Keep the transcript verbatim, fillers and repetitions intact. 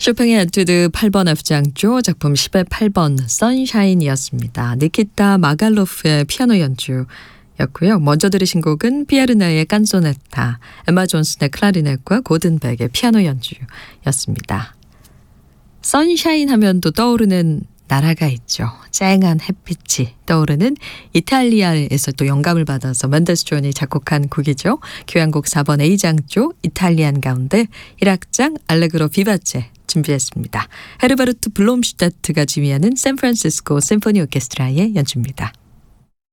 쇼팽의 에튜드 팔 번 F장조 작품 십의 팔 번 선샤인이었습니다. 니키타 마갈로프의 피아노 연주였고요. 먼저 들으신 곡은 피에르네의 깐소네타, 에마 존슨의 클라리넷과 고든백의 피아노 연주였습니다. 선샤인 하면 또 떠오르는 나라가 있죠. 쨍한 햇빛이 떠오르는 이탈리아에서 또 영감을 받아서 멘데스존이 작곡한 곡이죠. 교향곡 사 번 A장조 이탈리안 가운데 일 악장 알레그로 비바체 준비했습니다. 헤르베르트 블롬슈타트가 지휘하는 샌프란시스코 심포니 오케스트라의 연주입니다.